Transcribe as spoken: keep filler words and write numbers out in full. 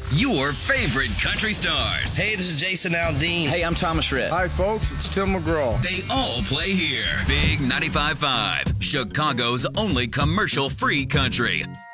Your favorite country stars. Hey, this is Jason Aldean. Hey, I'm Thomas Rhett. Hi, folks. It's Tim McGraw. They all play here. Big ninety-five point five, Chicago's only commercial-free country.